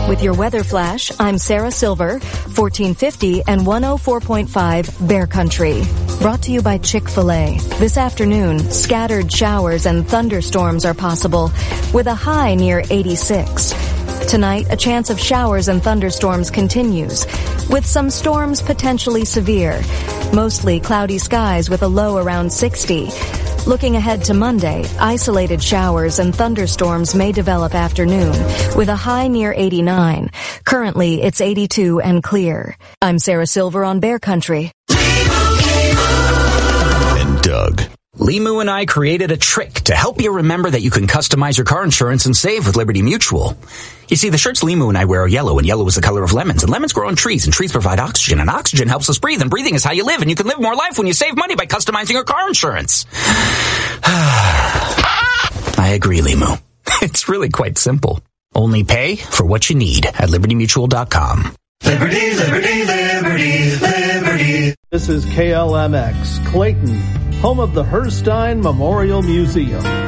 With your weather flash, I'm Sarah Silver, 1450 and 104.5 Bear Country. Brought to you by Chick-fil-A. This afternoon, scattered showers and thunderstorms are possible, with a high near 86. Tonight, a chance of showers and thunderstorms continues, with some storms potentially severe. Mostly cloudy skies with a low around 60. Looking ahead to Monday, isolated showers and thunderstorms may develop afternoon, with a high near 89. Currently, it's 82 and clear. I'm Sarah Silver on Bear Country. And Doug. Limu and I created a trick to help you remember that you can customize your car insurance and save with Liberty Mutual. You see, the shirts Limu and I wear are yellow, and yellow is the color of lemons, and lemons grow on trees, and trees provide oxygen, and oxygen helps us breathe, and breathing is how you live, and you can live more life when you save money by customizing your car insurance. I agree, Limu. It's really quite simple. Only pay for what you need at LibertyMutual.com. Liberty, liberty, liberty, liberty. This is KLMX, Clayton, home of the Herstein Memorial Museum.